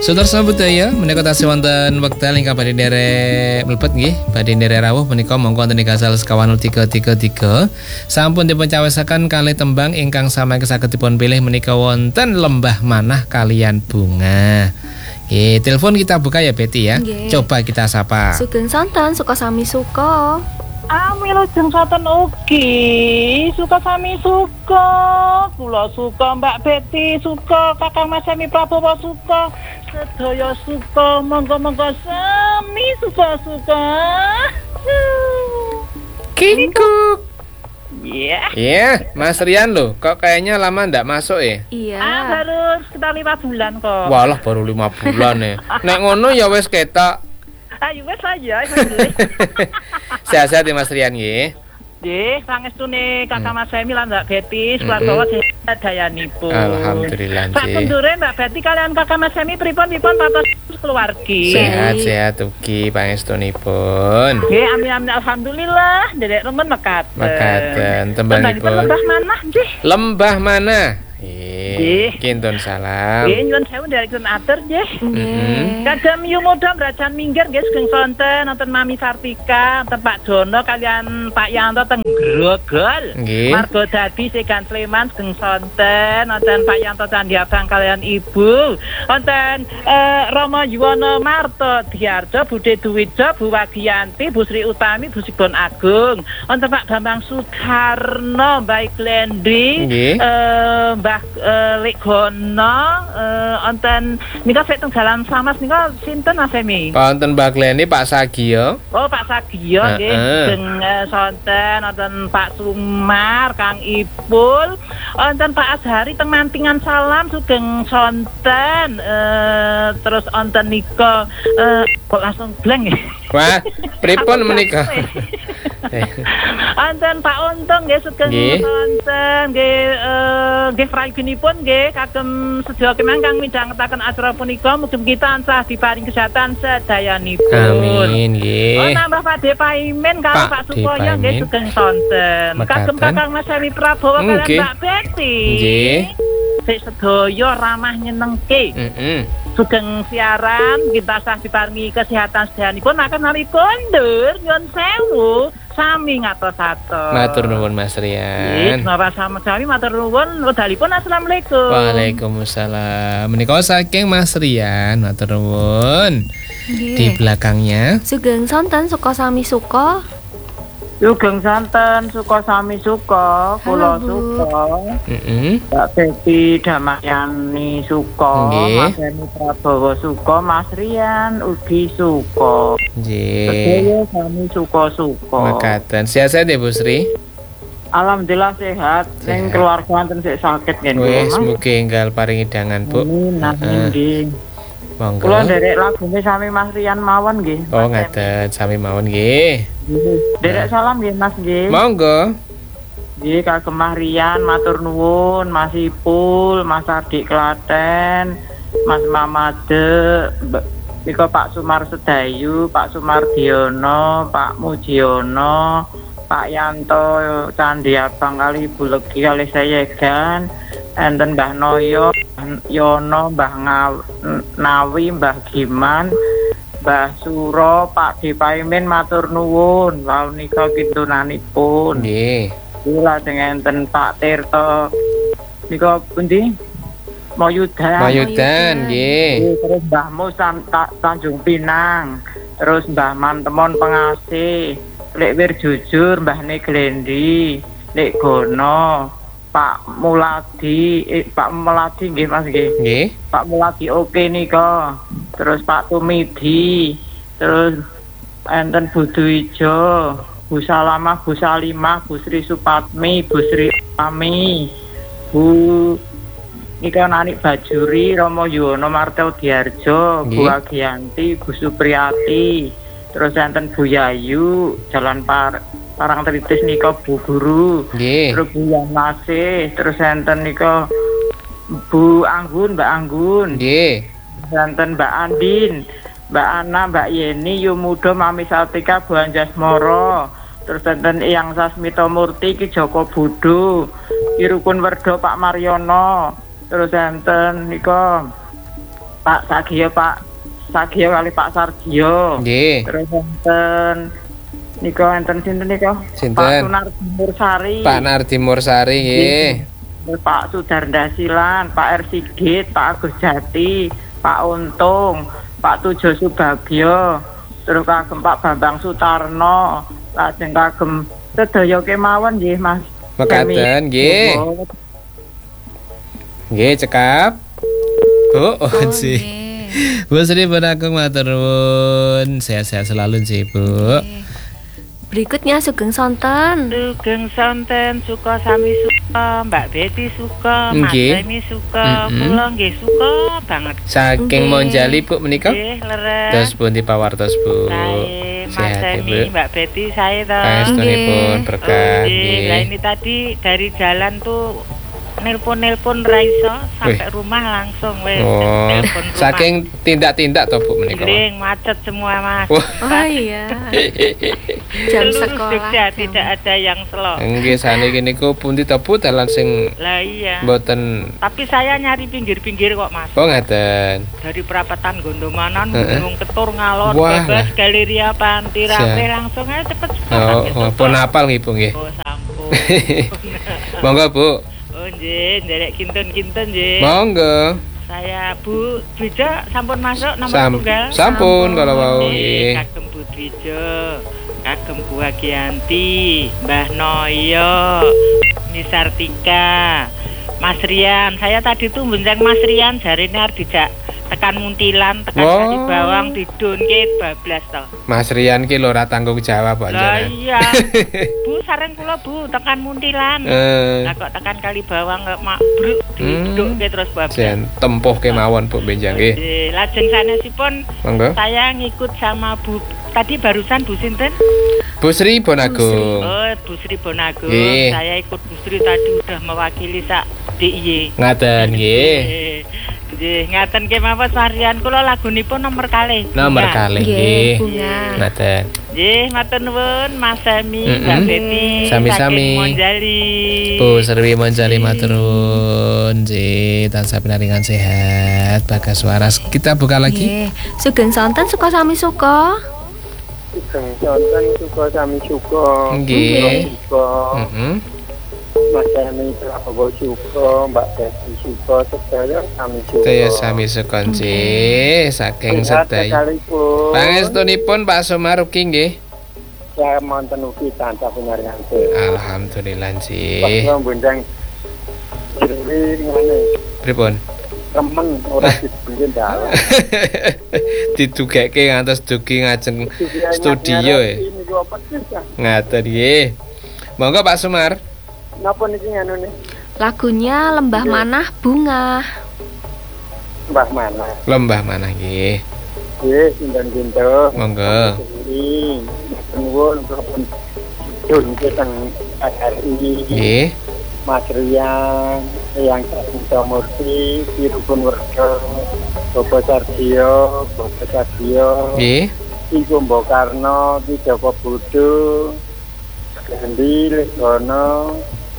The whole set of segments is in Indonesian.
Saudara budaya menika tasih wonten wekdal ingkang badhe nderek mlebet nggih, badhe nderek rawuh menika monggo wonten ing gangsal sekawan 0333 sampun dipun cawisaken kalih tembang ingkang samangke saged dipun pilih menika wonten Lembah Manah kalian Bunga. Nggih, telepon kita buka ya Betty ya. Nggih. Coba kita sapa. Sugeng sonten suka sami suka. Wilujeng saten ugi suka sami suka, kula suka Mbak Betty suka, Kakang Mas Semi Prabowo suka, sedaya suka, monggo-monggo sami suka-suka. Kingkuk. Iya. Iya, Mas Rian loh, kok kayaknya lama ndak masuk ya? Iya. Baru sekitar 5 bulan kok. Walah baru 5 bulan ya. Nek ngono ya wis ketok. Ayo wes aja. Sehat-sehat ya Mas Rian nggih. Nggih, sangestune Kakang Mas Semi lan Mbak Betty swarga sehat dayanipun. Alhamdulillah nggih. Sakundure Mbak Betty kalian Kakang Mas Semi pripun patos keluargi. Sehat-sehat ugi pangestunipun. Nggih, amin alhamdulillah, dedek remen mekaten. Mekaten tembangipun. Lembah Manah nggih. Lembah Manah. Nggih. Kintun salam. Nggih, nyuwun sewu nderekaken atur nggih. Nggih. Kadang yu muda brajan minggir nggih sugeng sonten wonten Mami Sartika, wonten Pak Dono kalian Pak Yanto teng Grogol. Nggih. Margo Dadi Segan Sleman sugeng sonten wonten Pak Yanto Candi Abang kalian Ibu. Wonten Rama Yuwono Marto Diarjo, Bude Duwijo, Bu Wagiyanti, Bu Sri Utami, Bu Sibon Agung. Wonten Pak Bambang Sukarno, Mbak Iklendi, Nggih. Mbah Legono, wonten nika sik teng Jalan Slamas nika sinten Mas Semi? Wonten Mbak Gleni Pak Sagio. Oh, Pak Sagio nggih, sing sonten wonten Pak Sumar, Kang Ipul, wonten Pak Azhari teng Mantingan Salam sugeng sonten, terus wonten nika kok langsung blank ya. Wah, pripun menika? Wonten Pak Untung nggih sugeng sonten nggih fraigenipun nggih kagem sedaya kemang kang midhangetaken acara punika mugi-mugi tansah diparing kesehatan sedayanipun. Amin nggih. Oh, nambah Pak De Paimin karo Pak Supoyo nggih sugeng sonten. Kagem Kakang Mas Semi Prabowo kalian Mbak Betty. Nggih. Sik sedaya ramah nyenengke. Sugeng siaran kita sah diparingi kesehatan sedayanipun akan hari kondur nyuwun sewu sami ngatos-atos. Matur nuwun Mas Rian. Nggih, sama sami matur nuwun wedalipun assalamualaikum. Waalaikumsalam. Menika saking Mas Rian, matur nuwun. Nggih. Di belakangnya Sugeng sonten suka sami suka. Sugeng santen suka sami suka, kula Halo, Bu. suka. heeh. Mbak Betty Damayani suka, Nggih. Mas Semi Prabowo suka, Mas Rian ugi suka. Nggih. Sedaya sami suka-suka. Mekaten. Sehat-sehat ya Bu Sri. Alhamdulillah sehat. Sing keluarga wonten sik sakit nggih. Wis mugi enggal paringi dangan Bu. Amin, nggih. Monggo. Kula nderek lagune sami Mas Rian mawon nggih. Oh ngaten, sami mawon nggih. Nderek salam nggih Mas nggih. Monggo. Nggih kagem Mas Rian matur nuwun, Mas Ipul, Mas Adik Klaten, Mas Mamade, nika Pak Sumar Sedayu, Pak Sumardiono, Pak Mujiono, Pak Yanto Candi Abang kali Ibu Legi kali Sayegan, enten Mbah Noyo, Yono, Mbah Nawi, Mbah Giman, Mbah Suro, Pak De Paimin matur nuwun, wau nika kintunanipun. Nggih. Kula dengan enten Pak Tirto nika pundi? Moyudan. Mayudan nggih. Terus Mbah Mus Tanjung Pinang. Terus Mbah Mantemon Pengasih. Lek Wir Jujur Mbah Neglendi, Lek Gono, Pak Muladi, Pak Muladi nggih Mas nggih. Nggih. Pak Muladi oke nika. Terus Pak Tumidi. Terus enten Budu Ijo. Bu Salamah, Bu Salimah, Bu Sri Supatmi, Bu Sri Ami, Bu nika Nanik Bajuri, Romo Yuwono Martel Diarjo, Bu Agiyanti, Bu Supriyati, terus enten Bu Yayu, Jalan Parang Tritis nika Bu Guru, terus Bu Yanase, terus enten nika Bu Anggun, Mbak Anggun, enten Mbak Andin, Mbak Ana, Mbak Yeni, Yumudo, Mami Saltika, Bu Anjasmoro, terus enten Eyang Sasmito Murti, Ki Joko Budo, Ki Rukun Werdo, Pak Mariono, terus enten nika Pak Sagio kali Pak Sargio. Nggih. Terus enten sinten nika? Sinten? Pak Sunardi Mursari. Pak Nardi Mursari nggih. Pak Sudarda Silan, Pak Sigit, Pak Agus Jati, Pak Untung, Pak Tujo Subagio, terus kagem Pak Bambang Sutarno, lajeng kagem sedaya kemawon nggih Mas. Mekaten nggih. Nggih cekap. Bu, sih. Bu Sri pun aku matur nuwun. Sehat-sehat selalu sih, Bu. Berikutnya Sugeng Sonten. Sugeng Sonten suka sami suka, Mbak Betty suka, Mas Nggih. Emi suka, kula nggih suka banget. Saking Monjali Bu menika. Nggih, leres. Terus pun dipawartos Bu. Sae, Mas Sehat ya, Emi, Bu. Mbak Betty saya toh. Paestunipun berkah Nggih, lah nggih. ini tadi dari jalan tuh nelpon raiso sampai rumah langsung wes Oh, nelpon rumah. saking tindak-tindak toh Bu menika. Giling, macet semua Mas. Wah. Oh iya. Jam Seluruh sekolah. Jogja jam. tidak ada yang slow. Nggih saniki niku pundi to Bu dalan sing Lah iya. mboten. Tapi saya nyari pinggir-pinggir kok Mas. Oh ngaten. Dari perapatan Gondomanan, Heeh. Gunung Ketur, Ngalor, Wah, Bebas, lah. Galeria Panti, Rape, Siap. langsung aja cepet-cepet. Oh, sampai pun Tutup. apal nggih Bu nggih. Oh sampun. Monggo Bu. Oh nggih, nderek kinten-kinten nggih. Monggo. Saya Bu Dwijo sampun masuk nomor tunggal. Sampun kalau mau nggih. Kagem Bu Dwijo, kagem Bu Agianti, Mbah Noyo, Misartika, Mas Rian. Saya tadi tuh benceng Mas Rian jarine arep dijak tekan Muntilan, tekan Wow. Kali Bawang, didunke bablas to. Mas Rian ki lho ora tanggung jawab kok Lah jenengan. iya. Bu sareng kula Bu tekan Muntilan. Lah kok tekan Kali Bawang kok mak bruk didudukke terus bablas. Jen tempuh kemawon Bu benjang nggih. Lajeng sanesipun Monggo. saya ngikut sama Bu tadi barusan Bu sinten? Bu Sri Bonagung. Oh, Bu Sri Bonagung. Nggih. Saya ikut Bu Sri tadi udah mewakili sak DIY. Ngaten nggih. Nggih, ngaten kemawon Marian kula lagunipun nomor kalih. Nomor Bunga. kalih Nggih, nggih. bunga. Ngaten. Nggih, matur nuwun Mas Sami, Mbak Betty. Sami-sami. saking Monjali. Bu Serwi Monjali matur nuwun. Nggih, tansah pinaringan sehat, bagas waras. Kita buka lagi. Nggih. Sugeng Sonten suka sami suka. Sugeng Sonten suka sami suka. Nggih. Suka. Heeh. Mas Emi Prabowo suka, Mbak Betty suka, sedaya sami suka. Sedaya sami sekonci saking Sehat sedaya. sekalipun. Pangestunipun Pak Sumaruki nggih. Saya monten ugi tansah pinaringan sehat. Alhamdulillah Pas nggih. kula bundang Jerwi ngene, Pripun? remen ora dibungkin dalan. Didugeke ngantos dugi ngajeng studio ya. Ini gua pedes ya. Ngaten nggih. Monggo Pak Sumar. Napa niki ngene nih? Lagunya Lembah Manah Bunga. Mbah mana? Lembah mana nggih. Nggih, sinten-sinten. Monggo. Ini nuwun kepun dun teng RRI. Nggih. Mas Rian, yang Sarjito Murti, Pirupun Werjo, Bapak Sardio, Nggih. Iku Mbok Karno, Ki Joko Budo, Gandhi, Legono,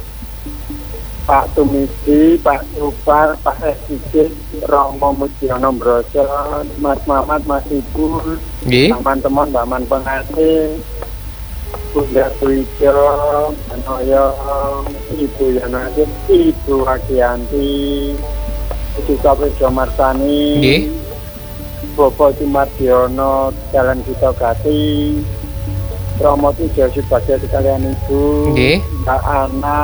Pak Tumidi, Pak Supar, Pak Esigit, Romo Mujiono Broso, Mas Mamat, Mas Ibu, Nggih. teman-teman, Baman Pengasih, Bunda Suijo, Anoyo, Ibu Yanadin, Ibu Hakianti, Ibu Kapil Marsani, Nggih. Bobo Cumardiono, Jalan Gito Gati, Romo Tijo Subagio sekalian Ibu, Nggih. Mbak Ana,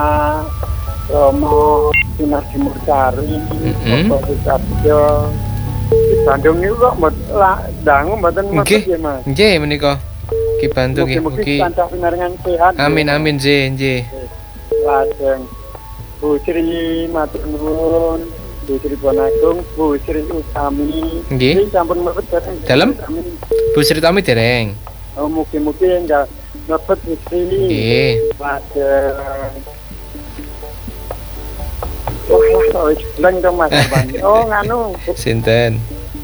Romo Sunardi Mursari, Mm-mm. Bobo Subagio. Di Bandung ini kok dangu mboten Nggih. ya Mas. Nggih menika. Ki bantu nggih Mugi-mugi mugi. tansah pinaringan sehat. Amin amin nggih. Lajeng Bu Sri matur nuwun, Bu Sri Bonagung, Bu Sri Utami. Nggih. Ini sampun mlebet dateng. Dalem? Bu Sri Tomi dereng. Oh, mugi-mugi enggak mlebet Bu Sri. Nggih. Lajeng wah, wis bleng to Mas Arban. Oh, nganu, Sinten?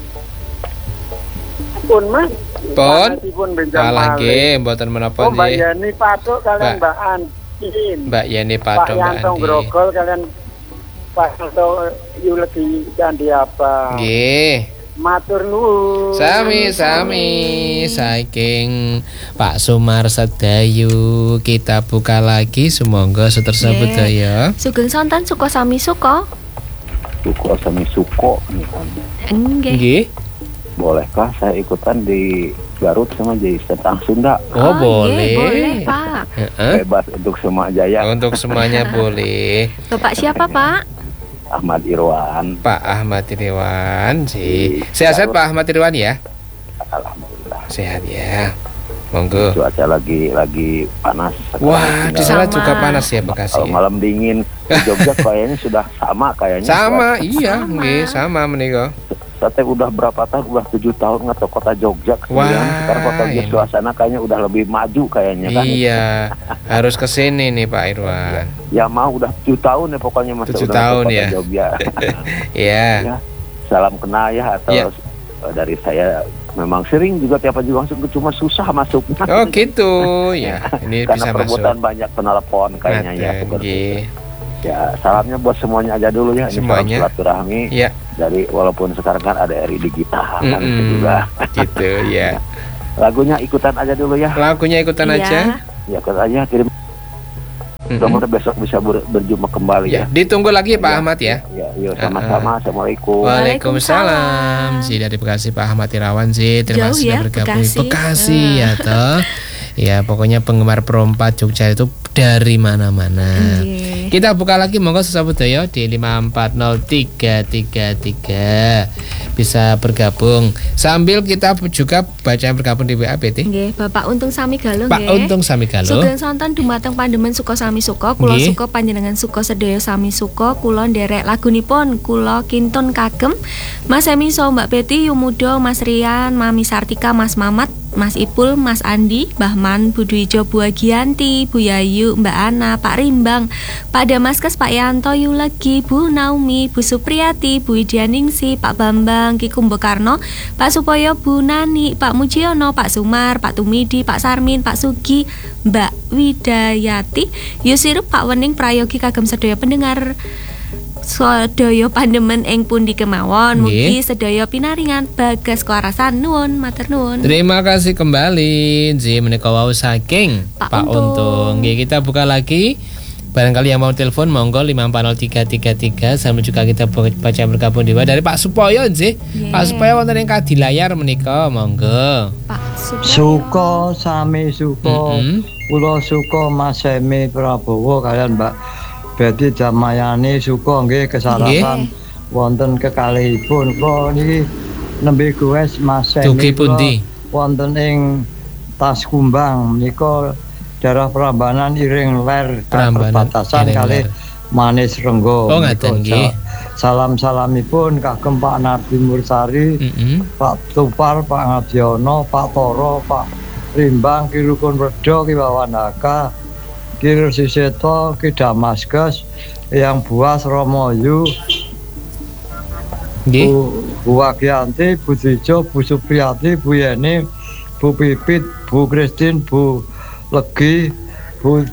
pun Mas. Pun? Panasipun benjang Alah malih. nggih, mboten menapa Oh, Mbak nggih. Yani Patuk kalian Mbak. Mbak Antin. Mbak Yani Pak Padha Mbak Yanto Andi. Grogol kalian Pak Yanto Yuledi Candi apa? Nggih. Matur nuwun. Sami-sami saking Pak Sumar Sedayu. Kita buka lagi sumangga setersebut ya. Sugeng sonten suka sami suka. Suko sami suko nih kan. Nggih. Nggih. Bolehkah saya ikutan di Garut sama jadi Setang Sunda? Oh, Nggih, boleh. boleh, Pak. Heeh. Bebas untuk semua jaya. Untuk semuanya boleh. Bapak siapa, Pak? Ahmad Irwan. Pak Ahmad Irwan sih. Sehat Pak Ahmad Irwan ya? Alhamdulillah. Sehat ya. Monggo. Cuaca lagi panas. Wah, di sana Sama. juga panas ya Bekasi. Kalau malam dingin di Jogja kayaknya sudah sama kayaknya. Sama, iya, nggih, sama menika. Saya udah berapa tahun, udah 7 tahun nggak tahu kota Jogja. Wah, Sekarang kota Jogja ini. suasana kayaknya udah lebih maju kayaknya kan. Iya, harus ke sini nih Pak Irwan. Ya mau udah 7 tahun ya pokoknya Mas. 7 udah tahun ke kota ya. Jogja. Iya. Ya, salam kenal ya atau Ya. dari saya memang sering juga tiap pagi masuk cuma susah masuknya. Oh gitu, ya. Ini Karena bisa masuk. perebutan banyak penelpon kayaknya ya. Ngaten, Seperti nggih. itu. Ya salamnya buat semuanya aja dulu ya. Ini Semuanya. salam silaturahmi. Ya. Dari walaupun sekarang kan ada RI digital kan itu Mm-mm. juga. Gitu ya. Lagunya ikutan aja dulu ya. Lagunya ikutan Iya. aja. Ya ikut aja kirim. Mm-mm. Mudah-mudahan besok bisa berjumpa kembali Ya, ya. ditunggu lagi Pak Ya. Ahmad ya. Ya, yuk sama-sama. Assalamualaikum. Waalaikumsalam. Si dari Bekasi Pak Ahmad Irawan sih. Terima Jauh kasih sudah ya, bergabung di Bekasi. Bekasi ya toh. Ya, pokoknya penggemar perompat Jogja itu dari mana-mana. Nggih. Kita buka lagi monggo sesabudaya di 540333 bisa bergabung. Sambil kita juga baca bergabung di WA PT. Nggih, Bapak Untung Sami Galuh Pak nggih. Untung Samigalo. Sugeng sonten dumateng pandemen suka sami suka, kula Nggih. suka panjenengan suka sedaya sami suka, kula nderek lagunipun, kula kintun kagem Mas Emiso, Mbak Betty, Yumudo, Mas Rian, Mami Sartika, Mas Mamat, Mas Ipul, Mas Andi, Bahman, Bu Dwijo, Bu Agianti, Bu Yayu, Mbak Ana, Pak Rimbang, Pak Damaskes, Pak Yanto, Yulegi, Bu Naomi, Bu Supriyati, Bu Widianingsi, Pak Bambang, Ki Kumbakarno, Pak Supoyo, Bu Nani, Pak Mujiono, Pak Sumar, Pak Tumidi, Pak Sarmin, Pak Sugi, Mbak Widayati, Yusirup, Pak Wening, Prayogi kagem sedaya pendengar sedaya pandemen ing pundi kemawon. Mugi Nggih. sedaya pinaringan bagas kewarasan nuwun, matur nuwun. Terima kasih kembali Ji menika wau saking Pak Pak Untung. Untung. Nggih, kita buka lagi. Barangkali yang mau telepon monggo 540333 sambil juga kita baca bergabung di dari Pak Supoyo Ji. Nggih. Pak Supoyo wonten ing Kadilayar menika monggo. Pak Supoyo. Suko sami suko, Mm-mm. kula suko Mas Semi Prabowo kalian Mbak Betty Jamayani suko nggih kesalahan wonten kekalihipun kula niki nembe gues Mas Semi Dugi pundi? wonten ing Tas Kumbang menika daerah Prambanan Iring Ler Prambanan, perbatasan Iring kalih Ler. Manis Renggo. Oh, ngaten nggih. Salam-salamipun kagem Pak Nardi Mursari, Pak Tupar, Pak Ngadiono, Pak Toro, Pak Rimbang, Ki Rukun Redo, Ki Wawanaka, Ki Resiseto, Ki Damaskus, Yang Buas, Romoyu, Nggih. Bu Wagianti, Bu Dijo, Bu Supriyati, Bu Yeni, Bu Pipit, Bu Kristin, Bu Legi, Bu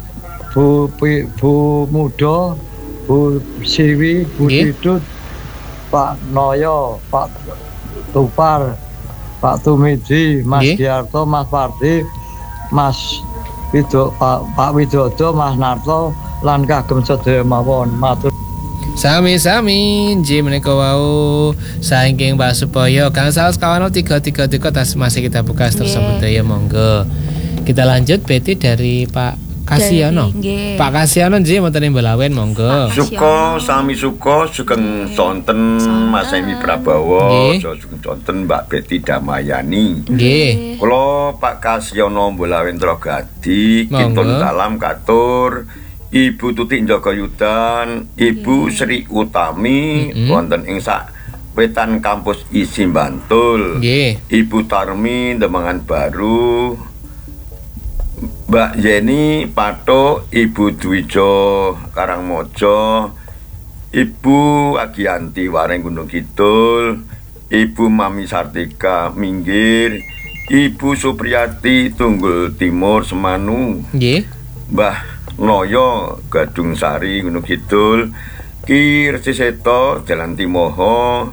Mudo, Bu Siwi, Bu Nggih. Didut, Pak Noyo, Pak Tupar, Pak Tumidi, Mas Nggih. Giarto, Mas Pardi, Mas Pak Widodo, Mas Narto, lan kagem sedaya mawon. Matur Sami-sami Ji menika wau saking Pak Supoyo Kang Saus kawan 333 tas masih kita buka tersebut ya monggo. Kita lanjut Betty dari Pak Kasiano. Nggih. Pak Kasiano Ji wonten ing Balawen monggo. Suko sami suko sugeng sonten Mas Emi Prabowo, Nggih. sugeng sonten Mbak Betty Damayani. Nggih. Kula Pak Kasyono Bolawen Trogadi, Monggo. kintun salam katur Ibu Tutik Jogayudan, Ibu Sri Utami wonten ing sak wetan kampus Isi Bantul. Nggih. Ibu Tarmi Demangan Baru, Mbak Yeni Pato, Ibu Dwijo Karangmojo, Ibu Agianti Wareng Gunung Kidul, Ibu Mami Sartika Minggir, Ibu Supriyati Tunggul Timur Semanu, Nggih. Mbah Noyo Gadung Sari Gunung Kidul, Ki Resiseto Jalan Timoho,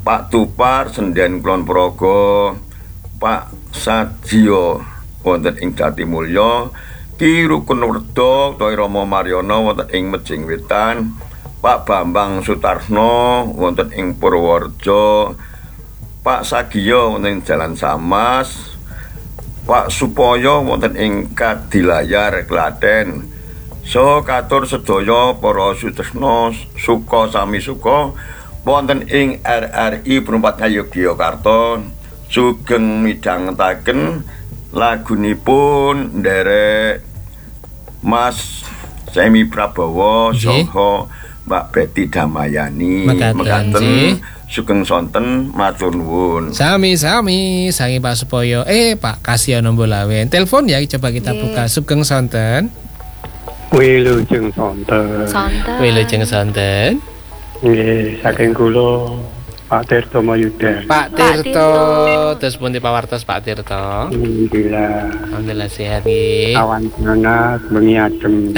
Pak Tupar Senden Kulon Progo, Pak Sadio wonten ing Jatimulya, Ki Rukun Werda Toy Rama Maryono wonten ing Mejing Wetan, Pak Bambang Sutarno wonten ing Purworejo, Pak Sagiyo wonten ing Jalan Samas, Pak Supoyo wonten ing Kadilayar Klaten. So katur sedaya para sutresna suka sami suka wonten ing RRI Perumpat Ngayogyakarta sugeng midhangetaken lagunipun nderek Mas Semi Prabowo saha Mbak Betty Damayani. Mekaten sugeng sonten matur nuwun. Sami-sami sangi Pak Supoyo. Pak Kasyono Mbolawen. Telepon ya, coba kita buka. Sugeng sonten. Wilujeng sonten. Wilujeng sonten. Nggih, saking kula Pak Tirto Mayudan. Pak Tirto, terus pundi pawartos Pak Tirto? Alhamdulillah sehat nggih. Awan panas bengi adem.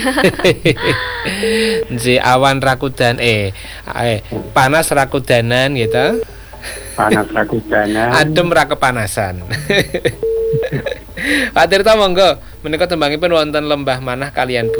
Si awan rakudan panas rakudanan gitu. Panas rakudanan. Adem ra kepanasan. Pak Tirto monggo menika tembangipun wonten lembah manah kalian